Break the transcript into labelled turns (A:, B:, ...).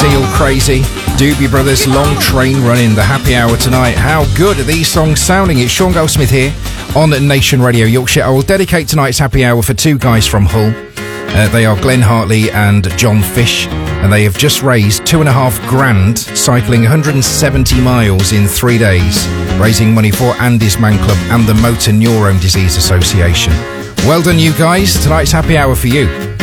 A: Seal Crazy, Doobie Brothers, Long Train Running, the happy hour tonight. How good are these songs sounding? It's Sean Goldsmith here on Nation Radio Yorkshire. I will dedicate tonight's happy hour for two guys from Hull. They are Glenn Hartley and John Fish, and they have just raised $2,500 cycling 170 miles in 3 days, raising money for Andy's Man Club and the Motor Neurone Disease Association. Well done, you guys. Tonight's happy hour for you.